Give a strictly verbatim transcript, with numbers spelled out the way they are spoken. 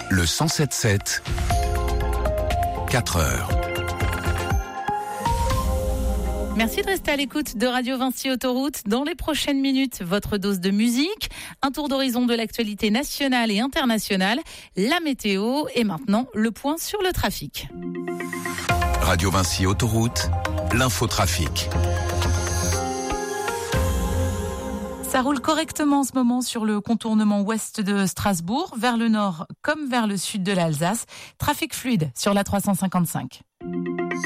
Le cent sept sept, quatre heures. Merci de rester à l'écoute de Radio Vinci Autoroute. Dans les prochaines minutes, votre dose de musique, un tour d'horizon de l'actualité nationale et internationale, la météo et maintenant le point sur le trafic. Radio Vinci Autoroute, l'infotrafic. Ça roule correctement en ce moment sur le contournement ouest de Strasbourg, vers le nord comme vers le sud de l'Alsace. Trafic fluide sur la trois cent cinquante-cinq.